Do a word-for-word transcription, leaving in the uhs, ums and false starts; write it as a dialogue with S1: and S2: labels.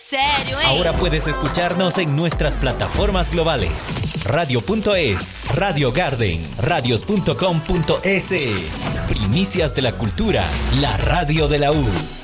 S1: serio, ¿eh?
S2: Ahora puedes escucharnos en nuestras plataformas globales. Radio punto es, Radio Garden, radios punto com punto es. Primicias de la cultura, la radio de la U.